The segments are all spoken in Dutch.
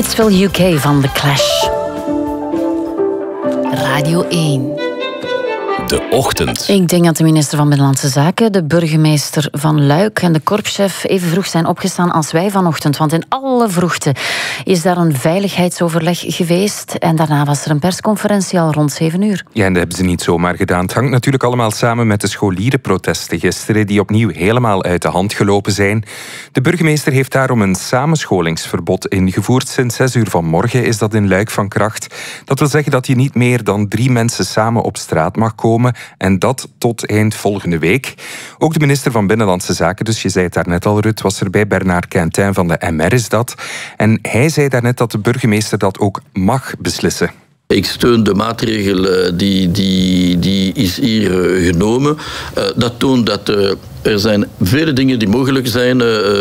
Hitsville UK van The Clash. Radio 1. De ochtend. Ik denk dat de minister van Binnenlandse Zaken, de burgemeester van Luik en de korpschef even vroeg zijn opgestaan als wij vanochtend. Want in alle vroegte is daar een veiligheidsoverleg geweest. En daarna was er een persconferentie al rond 7 uur. Ja, en dat hebben ze niet zomaar gedaan. Het hangt natuurlijk allemaal samen met de scholierenprotesten gisteren, die opnieuw helemaal uit de hand gelopen zijn. De burgemeester heeft daarom een samenscholingsverbod ingevoerd. Sinds 6 uur vanmorgen is dat in Luik van kracht. Dat wil zeggen dat je niet meer dan 3 mensen samen op straat mag komen. En dat tot eind volgende week. Ook de minister van Binnenlandse Zaken, dus je zei het daarnet al, Ruud, was erbij. Bernard Quintin van de MR is dat. En hij zei daarnet dat de burgemeester dat ook mag beslissen. Ik steun de maatregel die is hier genomen. Dat toont dat er zijn vele dingen die mogelijk zijn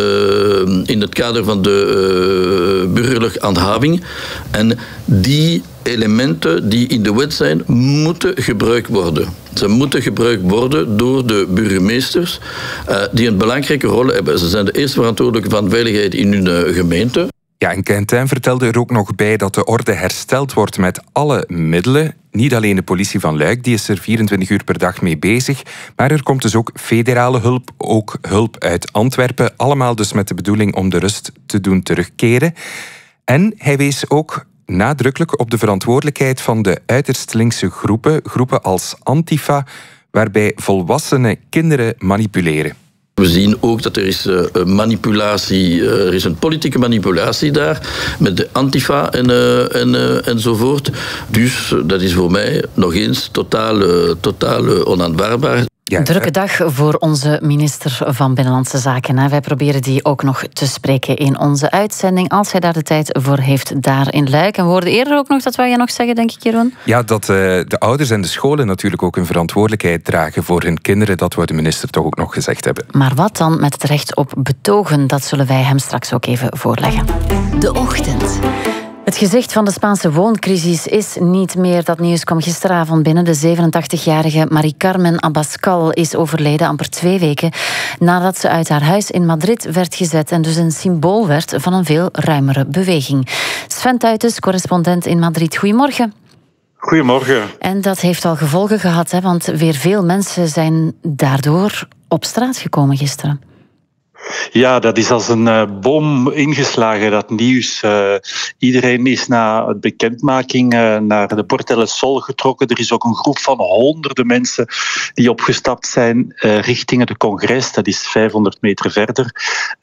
in het kader van de burgerlijke handhaving. En die elementen die in de wet zijn, moeten gebruikt worden. Ze moeten gebruikt worden door de burgemeesters die een belangrijke rol hebben. Ze zijn de eerste verantwoordelijke van veiligheid in hun gemeente. Ja, en Quintin vertelde er ook nog bij dat de orde hersteld wordt met alle middelen. Niet alleen de politie van Luik, die is er 24 uur per dag mee bezig. Maar er komt dus ook federale hulp, ook hulp uit Antwerpen. Allemaal dus met de bedoeling om de rust te doen terugkeren. En hij wees ook nadrukkelijk op de verantwoordelijkheid van de uiterst linkse groepen als Antifa, waarbij volwassenen kinderen manipuleren. We zien ook dat er is manipulatie, er is een politieke manipulatie daar, met de Antifa enzovoort. Dus dat is voor mij nog eens totaal onaanvaardbaar. Een drukke dag voor onze minister van Binnenlandse Zaken. Wij proberen die ook nog te spreken in onze uitzending, als hij daar de tijd voor heeft, daar in Luik. En we hoorden eerder ook nog, dat wou je nog zeggen, denk ik, Jeroen? Ja, dat de ouders en de scholen natuurlijk ook een verantwoordelijkheid dragen voor hun kinderen. Dat wou de minister toch ook nog gezegd hebben. Maar wat dan met het recht op betogen? Dat zullen wij hem straks ook even voorleggen. De ochtend. Het gezicht van de Spaanse wooncrisis is niet meer. Dat nieuws kwam gisteravond binnen. De 87-jarige Mari Carmen Abascal is overleden amper 2 weken nadat ze uit haar huis in Madrid werd gezet en dus een symbool werd van een veel ruimere beweging. Sven Tuytes, correspondent in Madrid. Goedemorgen. Goedemorgen. En dat heeft al gevolgen gehad, hè? Want weer veel mensen zijn daardoor op straat gekomen gisteren. Ja, dat is als een bom ingeslagen, dat nieuws. Iedereen is na de bekendmaking naar de Puerta del Sol getrokken. Er is ook een groep van honderden mensen die opgestapt zijn richting het congres. Dat is 500 meter verder.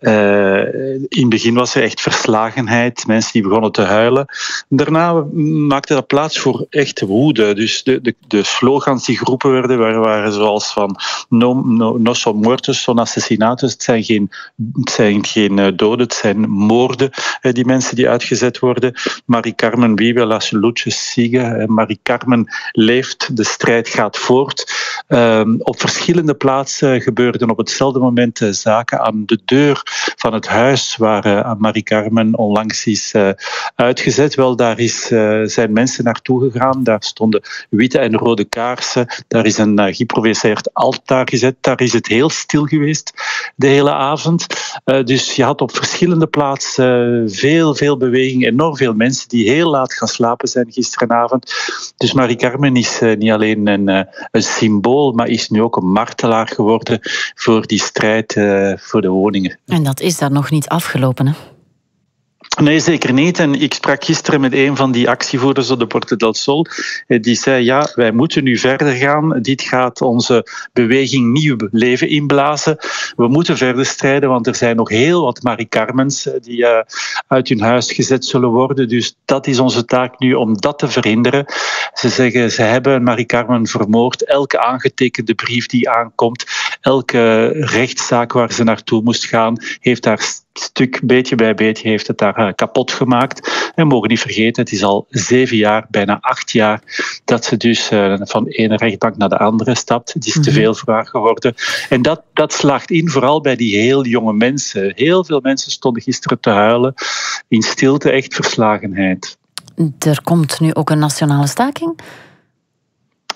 In het begin was er echt verslagenheid. Mensen die begonnen te huilen. Daarna maakte dat plaats voor echte woede. Dus de slogans die geroepen werden waren zoals van no son muertos, son asesinatos. Het zijn geen doden, het zijn moorden, die mensen die uitgezet worden. Mari Carmen vive, las luchas siguen. Mari Carmen leeft, de strijd gaat voort. Op verschillende plaatsen gebeurden op hetzelfde moment zaken aan de deur van het huis waar Mari Carmen onlangs is uitgezet. Wel, daar zijn mensen naartoe gegaan. Daar stonden witte en rode kaarsen. Daar is een geïmproviseerd altaar gezet. Daar is het heel stil geweest de hele avond. Dus je had op verschillende plaatsen veel beweging, enorm veel mensen die heel laat gaan slapen zijn gisteravond. Dus Mari Carmen is niet alleen een symbool, maar is nu ook een martelaar geworden voor die strijd voor de woningen. En dat is daar nog niet afgelopen, hè? Nee, zeker niet. En ik sprak gisteren met een van die actievoerders op de Puerta del Sol. Die zei, ja, wij moeten nu verder gaan. Dit gaat onze beweging nieuw leven inblazen. We moeten verder strijden, want er zijn nog heel wat Mari Carmens die uit hun huis gezet zullen worden. Dus dat is onze taak nu, om dat te verhinderen. Ze zeggen, ze hebben Mari Carmen vermoord. Elke aangetekende brief die aankomt, elke rechtszaak waar ze naartoe moest gaan, heeft daar stuk, beetje bij beetje, heeft het daar kapot gemaakt. En we mogen niet vergeten, het is al 7 jaar, bijna 8 jaar, dat ze dus van de ene rechtbank naar de andere stapt. Het is te veel voor haar geworden. En dat slaagt in, vooral bij die heel jonge mensen. Heel veel mensen stonden gisteren te huilen, in stilte, echt verslagenheid. Er komt nu ook een nationale staking?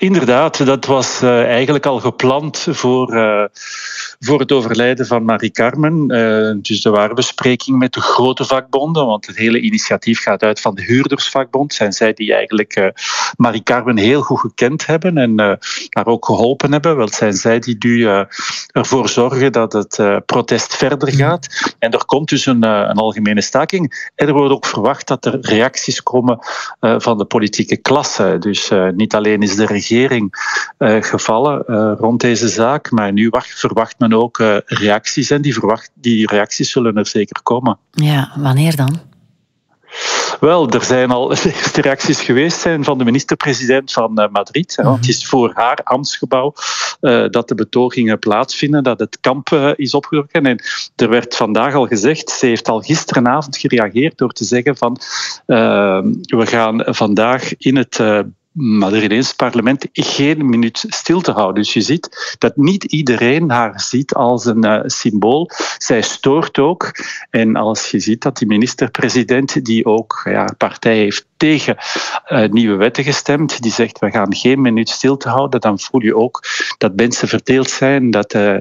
Inderdaad, dat was eigenlijk al gepland voor het overlijden van Mari-Carmen. Dus er waren besprekingen met de grote vakbonden, want het hele initiatief gaat uit van de huurdersvakbond. Zijn zij die eigenlijk Mari-Carmen heel goed gekend hebben en haar ook geholpen hebben. Wel, zijn zij die nu ervoor zorgen dat het protest verder gaat. En er komt dus een algemene staking. En er wordt ook verwacht dat er reacties komen van de politieke klasse. Dus niet alleen is de regering gevallen rond deze zaak, maar nu verwacht men ook reacties. En die reacties zullen er zeker komen. Ja, wanneer dan? Wel, er zijn al de eerste reacties geweest zijn van de minister-president van Madrid. Want het is voor haar ambtsgebouw dat de betogingen plaatsvinden, dat het kamp is opgetrokken. En er werd vandaag al gezegd, ze heeft al gisteravond gereageerd door te zeggen van we gaan vandaag in het Madrileense parlement geen minuut stil te houden. Dus je ziet dat niet iedereen haar ziet als een symbool. Zij stoort ook. En als je ziet dat die minister-president, die ook haar partij heeft tegen nieuwe wetten gestemd, die zegt we gaan geen minuut stil te houden, dan voel je ook dat mensen verdeeld zijn,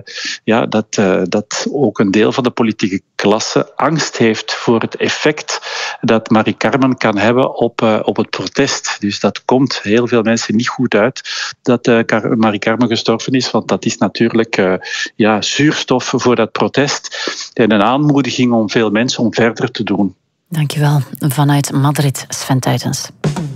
dat ook een deel van de politieke klasse angst heeft voor het effect dat Mari-Carmen kan hebben op het protest. Dus dat komt heel veel mensen niet goed uit dat Mari-Carmen gestorven is, want dat is natuurlijk zuurstof voor dat protest en een aanmoediging om veel mensen om verder te doen. Dankjewel. Vanuit Madrid, Sven Tuitens.